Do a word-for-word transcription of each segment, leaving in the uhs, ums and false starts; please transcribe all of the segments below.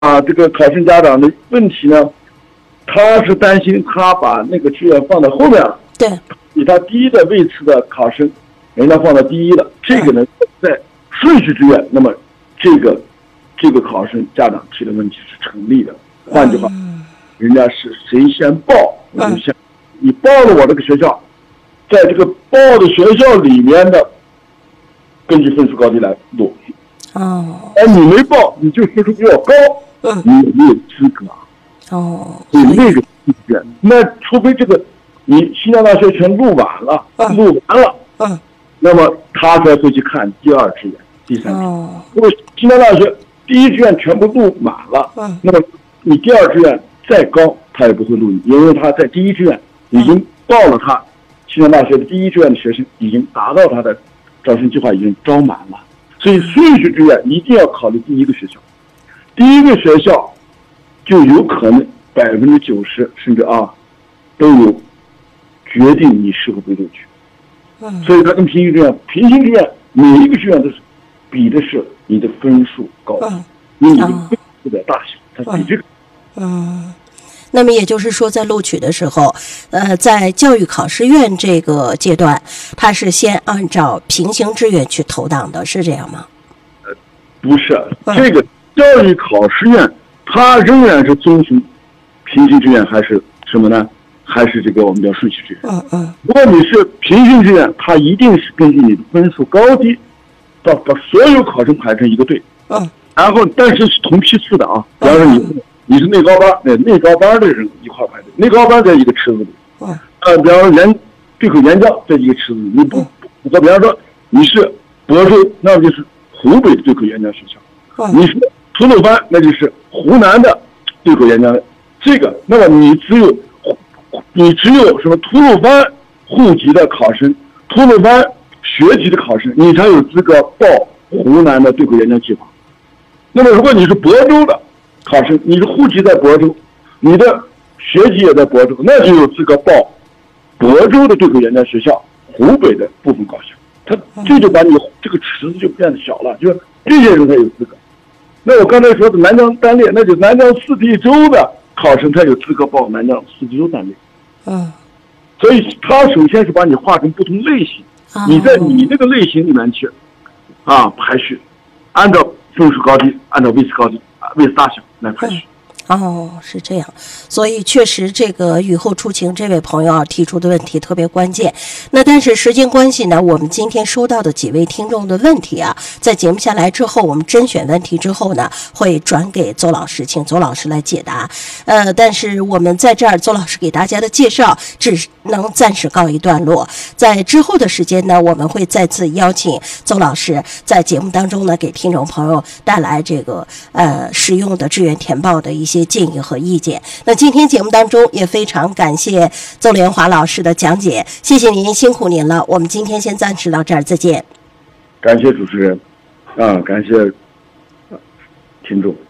啊，这个考生家长的问题呢，他是担心他把那个志愿放到后面了， 对， 比他低的位次的考生，人家放到第一了，这个呢，在顺序志愿，那么这个这个考生家长提的问题是成立的。换句话，人家是谁先报，我就先，你报了我这个学校，在这个报的学校里面的，根据分数高低来录。 哦， 哎，你没报，你就分数比我高， 嗯， 你没有资格。 哦， 所以那个志愿，那除非这个你西南大学全录完了， 嗯、 录完了， 嗯， 那么他才会去看第二志愿、第三志愿。 哦， 如果西南大学第一志愿全部录满了， 嗯， 那么你第二志愿再高，他也不会录你，因为他在第一志愿已经到了他西南大学的第一志愿的学生已经达到他的招生计划，已经招满了。所以顺序志愿一定要考虑第一个学校，第一个学校就有可能百分之九十甚至啊都有决定你是否被录取。 嗯， 所以它跟平行志愿，平行志愿每一个志愿都是比的是你的分数高， 嗯， 因为你的分数的大小，它比这个。 嗯。那么也就是说，在录取的时候，呃，在教育考试院这个阶段，它是先按照平行志愿去投档的，是这样吗？ 呃，不是，这个教育考试院它仍然是遵循平行志愿还是什么呢？还是这个我们叫顺序志愿。 嗯嗯。 如果你是平行志愿，它一定是根据你的分数高低，到把所有考生排成一个队。 嗯。 然后，但是是同批次的啊，比方说你。嗯你是内高班，那内高班的人一块排队，内高班在一个池子里。 嗯。 呃，比方说研对口研教在一个池子里，你不不，比方说你是亳州，那就是湖北对口研教学校； 嗯、 你是吐鲁番，那就是湖南的对口研教。这个，那么你只有你只有什么吐鲁番户籍的考生，吐鲁番学籍的考生，你才有资格报湖南的对口研教计划。那么如果你是亳州的考生，你的户籍在亳州，你的学籍也在亳州，那就有资格报亳州的对口研教学校湖北的部分高校。他这就把你这个池子就变得小了，就是这些人才有资格。那我刚才说的南疆单列，那就南疆四地州的考生才有资格报南疆四地州单列。 嗯， 所以他首先是把你划成不同类型， 哦、 你在你这个类型里面去啊排序，按照分数高低，按照位次高低。位次大小来排序。 哦，是这样，所以确实这个雨后初晴这位朋友啊提出的问题特别关键。那但是时间关系呢，我们今天收到的几位听众的问题啊，在节目下来之后，我们甄选问题之后呢，会转给邹老师，请邹老师来解答。呃，但是我们在这儿，邹老师给大家的介绍只能暂时告一段落。在之后的时间呢，我们会再次邀请邹老师在节目当中呢，给听众朋友带来这个呃实用的志愿填报的一些建议和意见。那今天节目当中也非常感谢邹连华老师的讲解，谢谢您，辛苦您了。我们今天先暂时到这儿，再见。 感谢主持人，啊，感谢听众。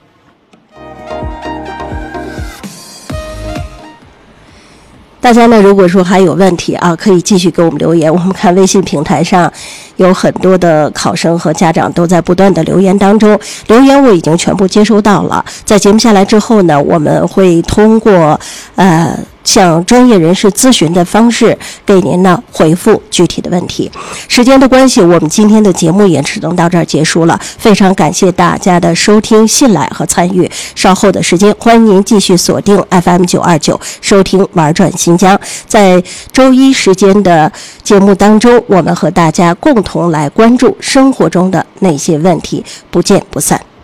大家呢，如果说还有问题啊，可以继续给我们留言。我们看微信平台上有很多的考生和家长都在不断的留言当中，留言我已经全部接收到了。在节目下来之后呢，我们会通过呃向专业人士咨询的方式给您呢回复具体的问题。时间的关系，我们今天的节目也只能到这儿结束了。非常感谢大家的收听、信赖和参与。稍后的时间，欢迎您继续锁定 F M 九二九收听玩转新疆。在周一时间的节目当中，我们和大家共同来关注生活中的那些问题，不见不散。